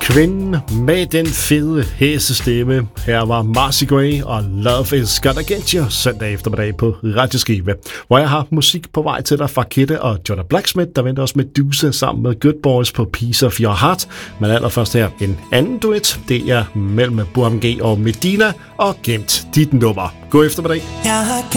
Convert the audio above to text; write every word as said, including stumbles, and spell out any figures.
Kvinden med den fede hæsestemme. Her var Marcy Gray og Love Is Gonna Get You søndag eftermiddag på Radio Skive, hvor jeg har musik på vej til dig fra Kidde og Jonah Blacksmith, der venter os med Medusa sammen med Good Boys på Piece of Your Heart. Men allerførst her en anden duet. Det er mellem Burhan G og Medina og Gemt dit nummer. God eftermiddag.